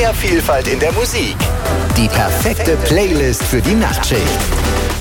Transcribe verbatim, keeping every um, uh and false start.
mehr Vielfalt in der Musik. Die perfekte Playlist für die Nachtschicht.